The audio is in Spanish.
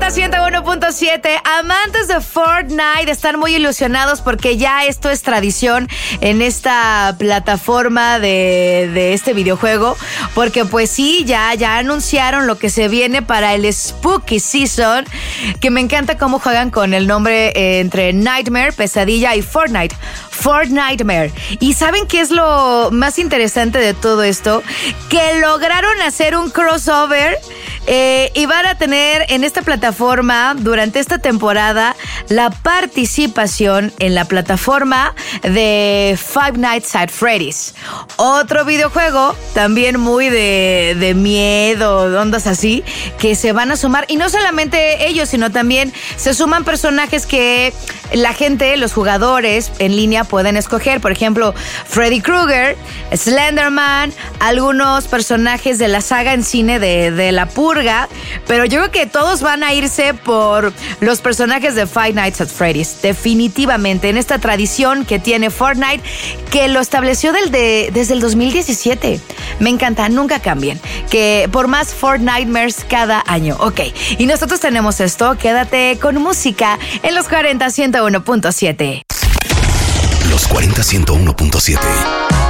101.7. Amantes de Fortnite están muy ilusionados porque ya esto es tradición en esta plataforma de este videojuego. Porque pues sí, ya anunciaron lo que se viene para el Spooky Season. Que me encanta cómo juegan con el nombre entre Nightmare, Pesadilla y Fortnite. Fortnightmare. ¿Y saben qué es lo más interesante de todo esto? Que lograron hacer un crossover y van a tener en esta plataforma durante esta temporada la participación en la plataforma de Five Nights at Freddy's. Otro videojuego también muy de miedo, de ondas así, que se van a sumar. Y no solamente ellos, sino también se suman personajes que la gente, los jugadores en línea pueden escoger. Por ejemplo, Freddy Krueger, Slenderman, algunos personajes de la saga en cine de La Purga. Pero yo creo que todos van a irse por los personajes de Five Nights at Freddy's. Definitivamente, en esta tradición que tiene Fortnite, que lo estableció desde el 2017. Me encanta, nunca cambien. Que por más Fortnitemares cada año. Ok, y nosotros tenemos esto. Quédate con música en los 40 101.7. Los 40 101.7.